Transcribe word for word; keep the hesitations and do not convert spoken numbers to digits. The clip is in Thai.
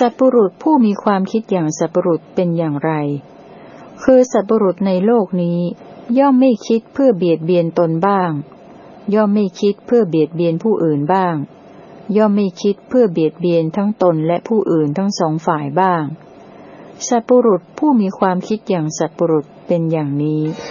สัพบุรุษผู้มีความคิดอย่างสัพบุรุษเป็นอย่างไรคือสัพบุรุษในโลกนี้ย่อมไม่คิดเพื่อเบียดเบียนตนบ้างย่อมไม่คิดเพื่อเบียดเบียนผู้อื่นบ้างย่อมไม่คิดเพื่อเบียดเบียนทั้งตนและผู้อื่นทั้งสองฝ่ายบ้างสัพบุรุษผู้มีความคิดอย่างสัพบุรุษเป็นอย่างนี้